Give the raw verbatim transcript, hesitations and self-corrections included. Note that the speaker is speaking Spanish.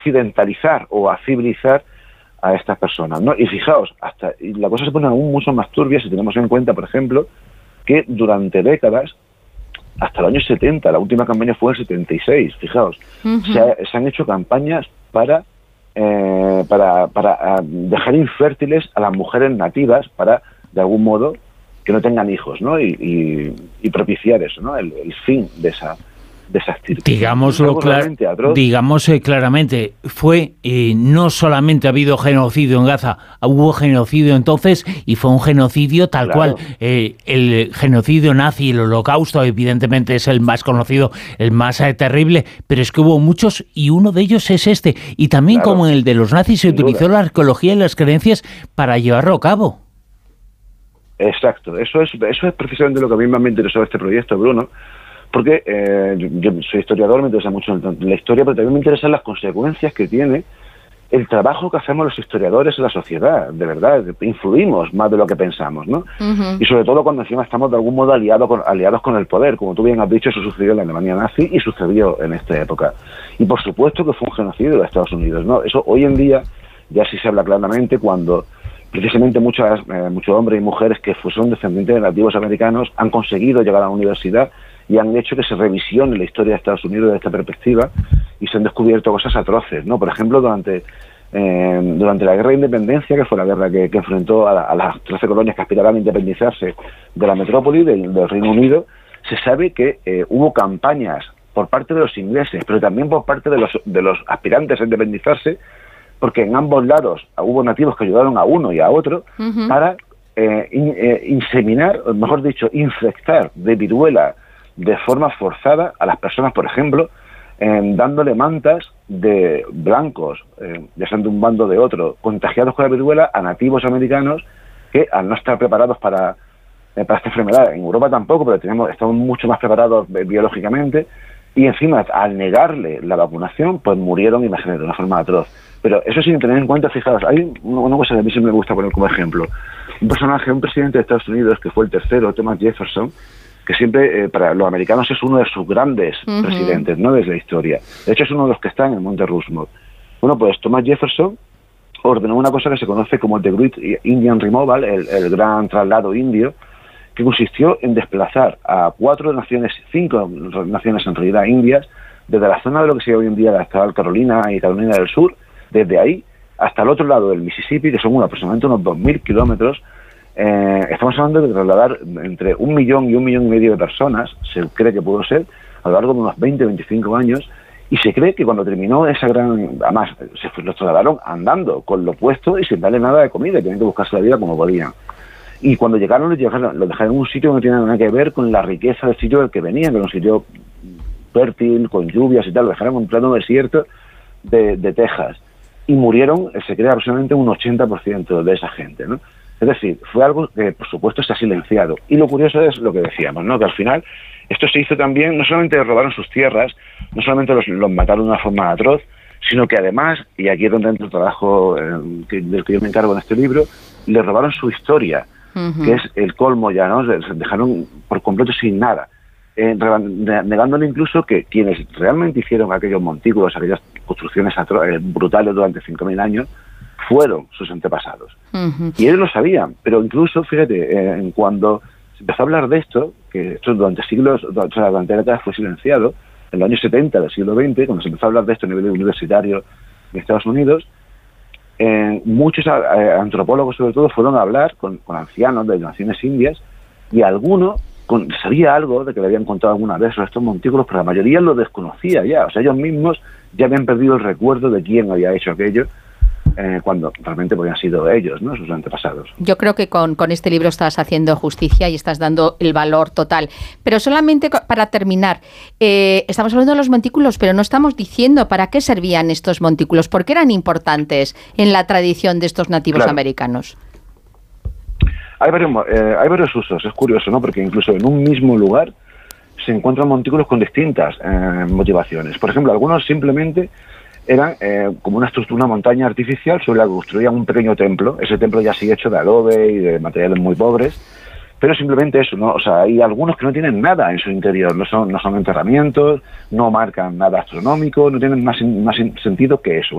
occidentalizar o a civilizar a estas personas, ¿no? Y fijaos, hasta y la cosa se pone aún mucho más turbia si tenemos en cuenta, por ejemplo, que durante décadas, hasta el año setenta, la última campaña fue en el setenta y seis, fijaos, uh-huh. se, ha, se han hecho campañas para eh, para, para uh, dejar infértiles a las mujeres nativas para, de algún modo, que no tengan hijos, ¿no? Y, y, y propiciar eso, ¿no? El, el fin de esa de esa actividad. Digámoslo clar, digamos eh, claramente, fue eh, no solamente ha habido genocidio en Gaza, hubo genocidio entonces y fue un genocidio tal claro. cual. Eh, el genocidio nazi, el holocausto, evidentemente es el más conocido, el más eh, terrible, pero es que hubo muchos y uno de ellos es este. Y también claro. como el de los nazis se Sin utilizó duda. la arqueología y las creencias para llevarlo a cabo. Exacto, eso es, eso es precisamente lo que a mí más me interesó de este proyecto, Bruno. Porque eh, yo, yo soy historiador, me interesa mucho la historia, pero también me interesan las consecuencias que tiene el trabajo que hacemos los historiadores en la sociedad. De verdad, influimos más de lo que pensamos, ¿no? Uh-huh. Y sobre todo cuando encima estamos de algún modo aliados con, aliados con el poder. Como tú bien has dicho, eso sucedió en la Alemania nazi y sucedió en esta época. Y por supuesto que fue un genocidio de Estados Unidos, ¿no? Eso hoy en día ya sí se habla claramente cuando precisamente muchas, eh, muchos hombres y mujeres que son descendientes de nativos americanos han conseguido llegar a la universidad y han hecho que se revisione la historia de Estados Unidos desde esta perspectiva y se han descubierto cosas atroces, ¿no? Por ejemplo, durante eh, durante la Guerra de Independencia, que fue la guerra que, que enfrentó a, la, a las trece colonias que aspiraban a independizarse de la metrópoli del, del Reino Unido, se sabe que eh, hubo campañas por parte de los ingleses, pero también por parte de los, de los aspirantes a independizarse, porque en ambos lados hubo nativos que ayudaron a uno y a otro uh-huh. para eh, in, eh, inseminar, o mejor dicho, infectar de viruela de forma forzada a las personas, por ejemplo, eh, dándole mantas de blancos, eh, ya sean de un bando o de otro, contagiados con la viruela a nativos americanos que al no estar preparados para, eh, para esta enfermedad, en Europa tampoco, pero tenemos, estamos mucho más preparados eh, biológicamente, y encima al negarle la vacunación, pues murieron, imagínate, de una forma atroz. Pero eso sin tener en cuenta, fijaos, hay una cosa que a mí siempre me gusta poner como ejemplo. Un personaje, un presidente de Estados Unidos, que fue el tercero, Thomas Jefferson, que siempre eh, para los americanos es uno de sus grandes uh-huh. presidentes, ¿no? Desde la historia. De hecho, es uno de los que está en el Monte Rushmore. Bueno, pues Thomas Jefferson ordenó una cosa que se conoce como el The Great Indian Removal, el, el gran traslado indio, que consistió en desplazar a cuatro naciones, cinco naciones en realidad indias, desde la zona de lo que se llama hoy en día la actual Carolina y Carolina del Sur, desde ahí hasta el otro lado del Mississippi, que son aproximadamente unos dos mil kilómetros. Eh, estamos hablando de trasladar entre un millón y un millón y medio de personas, se cree que pudo ser, a lo largo de unos veinte, veinticinco años, y se cree que cuando terminó esa gran... Además, se los trasladaron andando, con lo puesto y sin darle nada de comida, y tenían que buscarse la vida como podían. Y cuando llegaron, los dejaron, los dejaron en un sitio que no tenía nada que ver con la riqueza del sitio del que venían, que era un sitio fértil, con lluvias y tal, lo dejaron en un plano desierto de, de Texas. Y murieron, se cree, aproximadamente un ochenta por ciento de esa gente, ¿no? Es decir, fue algo que, por supuesto, se ha silenciado. Y lo curioso es lo que decíamos, ¿no? Que al final esto se hizo también, no solamente robaron sus tierras, no solamente los, los mataron de una forma atroz, sino que además, y aquí es donde entra el trabajo eh, que, del que yo me encargo en este libro, le robaron su historia, uh-huh. que es el colmo ya, ¿no? Se dejaron por completo sin nada, eh, negándole incluso que quienes realmente hicieron aquellos montículos, aquellas construcciones atro- eh, brutales durante cinco mil años, fueron sus antepasados. Uh-huh. Y ellos lo sabían, pero incluso, fíjate, eh, en cuando se empezó a hablar de esto, que esto durante siglos, o sea, durante décadas fue silenciado, en los años setenta del siglo veinte, cuando se empezó a hablar de esto a nivel universitario en Estados Unidos, eh, muchos eh, antropólogos, sobre todo, fueron a hablar con, con ancianos de naciones indias, y alguno con, sabía algo de que le habían contado alguna vez sobre estos montículos, pero la mayoría lo desconocía ya. O sea, ellos mismos ya habían perdido el recuerdo de quién había hecho aquello, Eh, cuando realmente podían sido ellos, ¿no? Sus antepasados. Yo creo que con, con este libro estás haciendo justicia y estás dando el valor total. Pero solamente para terminar, eh, estamos hablando de los montículos, pero no estamos diciendo para qué servían estos montículos, por qué eran importantes en la tradición de estos nativos claro. americanos. Hay varios, eh, hay varios usos, es curioso, ¿no? Porque incluso en un mismo lugar se encuentran montículos con distintas eh, motivaciones. Por ejemplo, algunos simplemente eran eh, como una estructura, una montaña artificial sobre la que construían un pequeño templo. Ese templo ya sigue hecho de adobe y de materiales muy pobres, pero simplemente eso, ¿no? O sea, hay algunos que no tienen nada en su interior, no son, no son enterramientos, no marcan nada astronómico, no tienen más, más sentido que eso.